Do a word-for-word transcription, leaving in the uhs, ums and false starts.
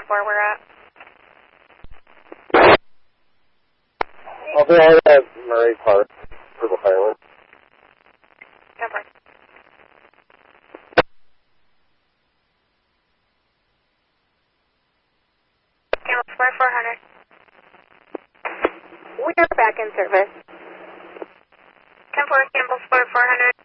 four, we're at. I'll be out at Murray Park, Purple Highland. ten four. Campbell Square four hundred. We are back in service. ten four, Campbell Square four hundred.